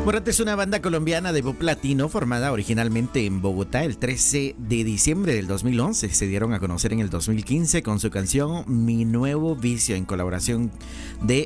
Morat es una banda colombiana de pop latino formada originalmente en Bogotá el 13 de diciembre del 2011. Se dieron a conocer en el 2015 con su canción Mi Nuevo Vicio en colaboración de